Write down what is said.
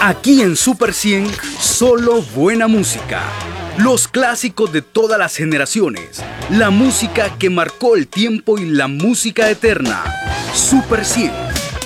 Aquí en Super 100, solo buena música. Los clásicos de todas las generaciones. La música que marcó el tiempo y la música eterna. Super 100.